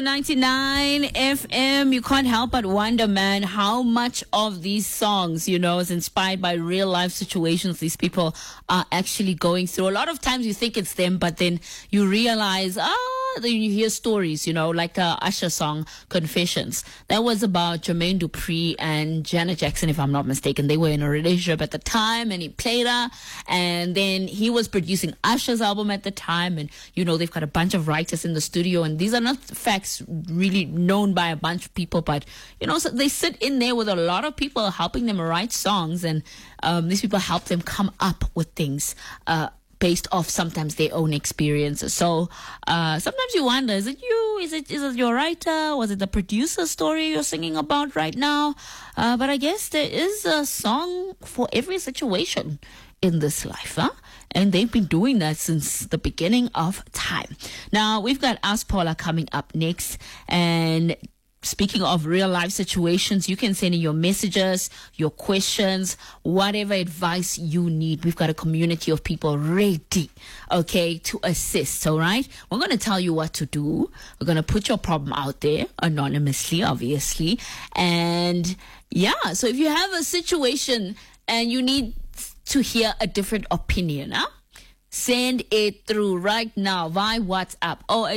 99 FM, you can't help but wonder, man, how much of these songs, is inspired by real life situations these people are actually going through. A lot of times you think it's them, but then you realize, then you hear stories, like the Usher song, Confessions. That was about Jermaine Dupri and Janet Jackson, if I'm not mistaken. They were in a relationship at the time, and he played her, and then he was producing Usher's album at the time, and, they've got a bunch of writers in the studio, and these are not facts really known by a bunch of people, but so they sit in there with a lot of people helping them write songs, and these people help them come up with things based off sometimes their own experiences. So sometimes you wonder, is it you? Is it your writer? Was it the producer's story you're singing about right now? But I guess there is a song for every situation in this life, huh? And they've been doing that since the beginning of time. Now, we've got Ask Paula coming up next. And speaking of real life situations, you can send in your messages, your questions, whatever advice you need. We've got a community of people ready, to assist, all right? We're going to tell you what to do. We're going to put your problem out there anonymously, obviously. And so if you have a situation and you need to hear a different opinion, send it through right now via WhatsApp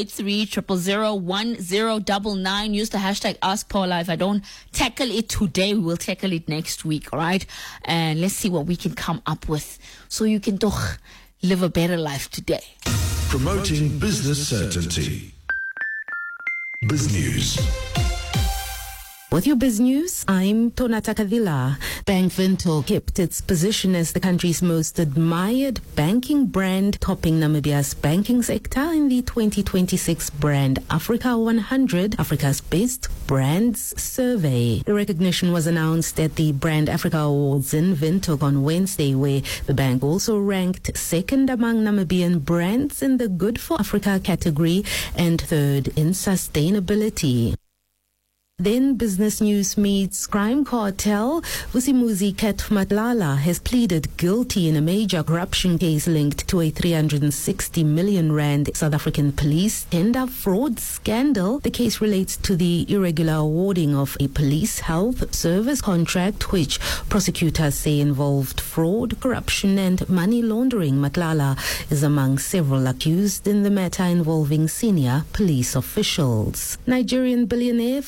083-000-1099. Use the hashtag AskPaula. If I don't tackle it today, we will tackle it next week, all right? And let's see what we can come up with so you can toch live a better life today. Promoting business certainty. Biz News. With your biz news, I'm Tonata Kadila. Bank Windhoek kept its position as the country's most admired banking brand, topping Namibia's banking sector in the 2026 Brand Africa 100, Africa's Best Brands survey. The recognition was announced at the Brand Africa Awards in Windhoek on Wednesday, where the bank also ranked second among Namibian brands in the Good for Africa category and third in sustainability. Then business news meets crime cartel. Vusimuzi Kat Matlala has pleaded guilty in a major corruption case linked to a 360 million rand South African police tender fraud scandal. The case relates to the irregular awarding of a police health service contract, which prosecutors say involved fraud, corruption and money laundering. Matlala is among several accused in the matter involving senior police officials. Nigerian billionaire